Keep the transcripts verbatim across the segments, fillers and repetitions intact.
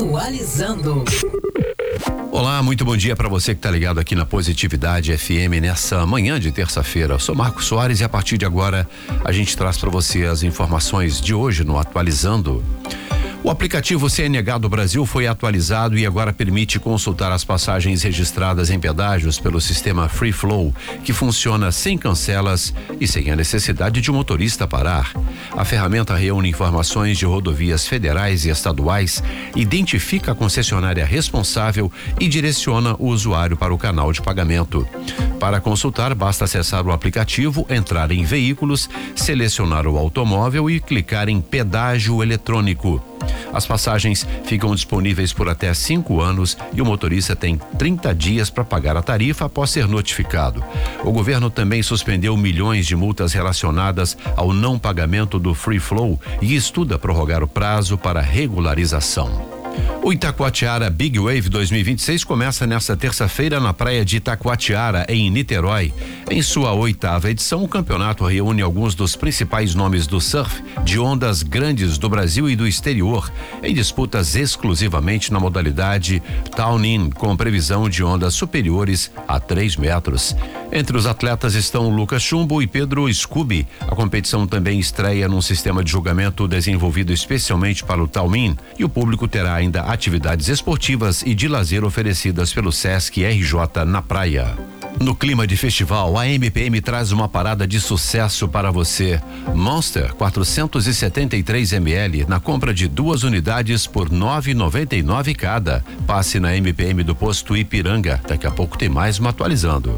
Atualizando. Olá, muito bom dia para você que está ligado aqui na Positividade F M nessa manhã de terça-feira. Eu sou Marcos Soares e a partir de agora a gente traz para você as informações de hoje no Atualizando. O aplicativo C N H do Brasil foi atualizado e agora permite consultar as passagens registradas em pedágios pelo sistema Free Flow, que funciona sem cancelas e sem a necessidade de o motorista parar. A ferramenta reúne informações de rodovias federais e estaduais, identifica a concessionária responsável e direciona o usuário para o canal de pagamento. Para consultar, basta acessar o aplicativo, entrar em veículos, selecionar o automóvel e clicar em pedágio eletrônico. As passagens ficam disponíveis por até cinco anos e o motorista tem trinta dias para pagar a tarifa após ser notificado. O governo também suspendeu milhões de multas relacionadas ao não pagamento do Free Flow e estuda prorrogar o prazo para regularização. O Itacoatiara Big Wave dois mil e vinte e seis começa nesta terça-feira na praia de Itacoatiara, em Niterói. Em sua oitava edição, o campeonato reúne alguns dos principais nomes do surf de ondas grandes do Brasil e do exterior, em disputas exclusivamente na modalidade Town-In, com previsão de ondas superiores a três metros. Entre os atletas estão Lucas Chumbo e Pedro Scooby. A competição também estreia num sistema de julgamento desenvolvido especialmente para o Town-In e o público terá ainda atividades esportivas e de lazer oferecidas pelo Sesc R J na praia. No clima de festival, a M P M traz uma parada de sucesso para você. Monster quatrocentos e setenta e três mililitros na compra de duas unidades por nove reais e noventa e nove cada. Passe na M P M do posto Ipiranga. Daqui a pouco tem mais uma Atualizando.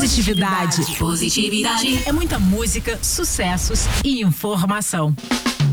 Positividade. Positividade. É muita música, sucessos e informação.